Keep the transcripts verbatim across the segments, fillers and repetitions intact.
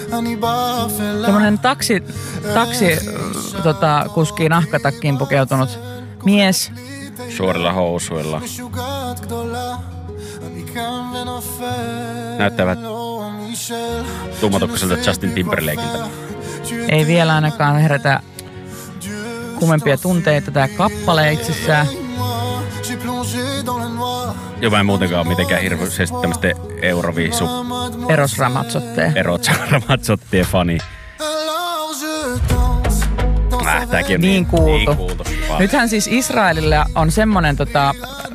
Tämmönen taksi, taksi tota, kuski nahkatakkiin pukeutunut mies. Suorilla housuilla. Näyttävät tummatukkaselta Justin Timberlakeilta. Ei vielä ainakaan herätä kummempia tunteita tää kappale itsessään. Joo, mä en muutenkaan ole mitenkään hirveästi tämmöistä Euroviisu... Eros Ramazzottien. Eros Ramazzottien fani. Äh, tääkin on niin, niin kuultu. Niin kuultu. Nythän siis Israelilla on semmonen tota...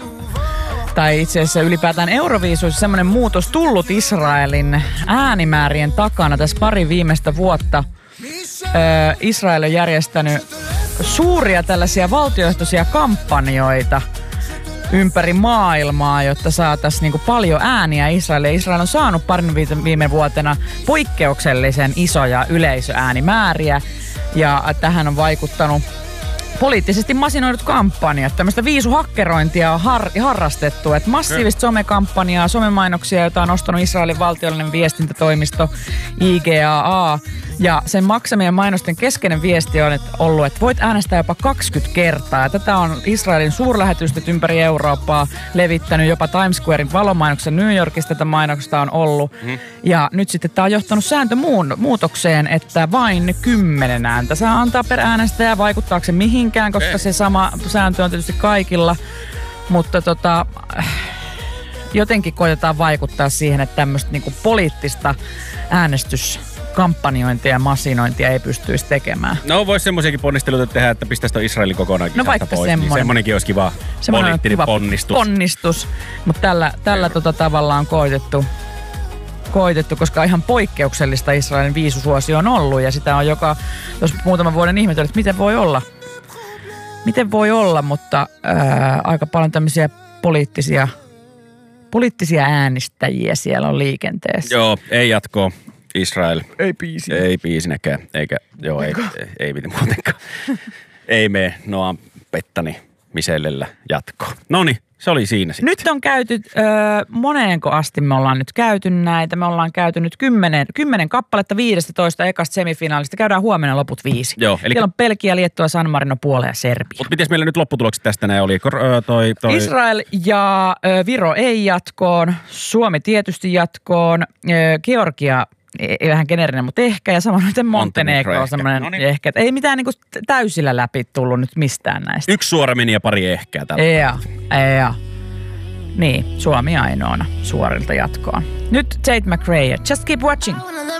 Tai itse asiassa ylipäätään Euroviisuissa semmoinen muutos tullut Israelin äänimäärien takana tässä pari viimeistä vuotta. Öö, Israel on järjestänyt suuria tällaisia valtioehtoisia kampanjoita ympäri maailmaa, jotta saataisiin niinku paljon ääniä Israelille. Israel on saanut parin viime vuotena poikkeuksellisen isoja yleisöäänimääriä ja tähän on vaikuttanut poliittisesti masinoidut kampanjat. Tämmöistä viisuhakkerointia on har- harrastettu. Et massiivista somekampanjaa, somemainoksia, joita on ostanut Israelin valtiollinen viestintätoimisto I G A A. Ja sen maksamien mainosten keskeinen viesti on että ollut, että voit äänestää jopa kaksikymmentä kertaa. Ja tätä on Israelin suurlähetystöt ympäri Eurooppaa levittänyt. Jopa Times Squarein valomainoksen New Yorkista tätä mainoksesta on ollut. Mm. Ja nyt sitten tämä on johtanut sääntömuutokseen, että vain kymmenen ääntä saa antaa per äänestäjä. Vaikuttaako se mihinkään, koska se sama sääntö on tietysti kaikilla. Mutta tota... jotenkin koitetaan vaikuttaa siihen, että tämmöistä niinku poliittista äänestyskampanjointia ja masinointia ei pystyisi tekemään. No voisi semmoisiakin ponnisteluita tehdä, että pistäisi tuon Israelin kokonaankin no vaikka pois. Semmoinen. Niin semmoinenkin olisi kiva poliittinen kiva ponnistus. ponnistus. Mutta tällä, tällä tota tavalla on koitettu, koitettu, koska ihan poikkeuksellista Israelin viisusuosio on ollut. Ja sitä on joka, jos muutaman vuoden ihmetellyt, että miten voi olla. Miten voi olla, mutta ää, aika paljon tämmöisiä poliittisia... Poliittisia äänestäjiä siellä on liikenteessä. Joo, ei jatkoa. Israel. Ei biisinä. Ei biisinäkään. Eikä, joo, ei, ei, ei mitään muutenkaan. Ei mene Noam Pettani Misellellä jatkoa. Noniin, se oli siinä sitten. Nyt on käyty, öö, moneenko asti me ollaan nyt käyty näitä? Me ollaan käyty nyt kymmenen, kymmenen kappaletta viisitoista ekasta semifinaalista. Käydään huomenna loput viisi. Joo, eli... Siellä on Belgia, Liettua, San Marino, Puola ja Serbia. Mutta mites meillä nyt lopputulokset tästä näin oli? Toi, toi... Israel ja ö, Viro ei jatkoon. Suomi tietysti jatkoon. Ö, Georgia ei vähän generinen, mutta ehkä. Ja samoin nyt Montenegro on semmoinen no niin. ehkä. Et ei mitään niinku täysillä läpi tullut nyt mistään näistä. Yksi suora meni ja pari ehkää tällä. Ea, ea. Niin, Suomi ainoana suorilta jatkoon. Nyt Tate McRae, Just Keep Watching.